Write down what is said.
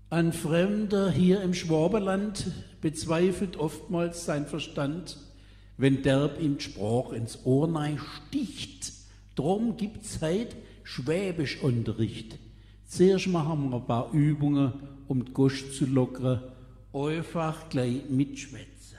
Ein Fremder hier im Schwabenland bezweifelt oftmals sein Verstand, wenn derb ihm Sprach ins Ohr nei sticht. Drum gibt's heut Schwäbischunterricht. Zuerst machen wir ein paar Übungen, um die Gosch zu lockern. Einfach gleich mitschwätzen.